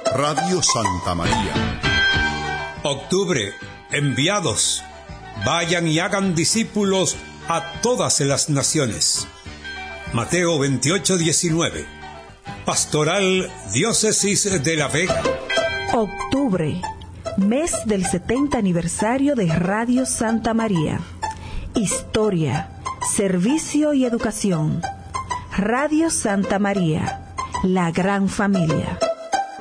Radio Santa María. Octubre, enviados. Vayan y hagan discípulos a todas las naciones. Mateo 28:19. Pastoral Diócesis de La Vega. Octubre, mes del 70 aniversario de Radio Santa María. Historia, servicio y educación. Radio Santa María, la gran familia.